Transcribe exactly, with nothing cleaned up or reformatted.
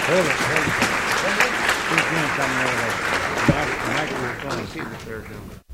Hold it, hold it. He's doing something over there. Mac, Mac was I fine. see that they're doing it.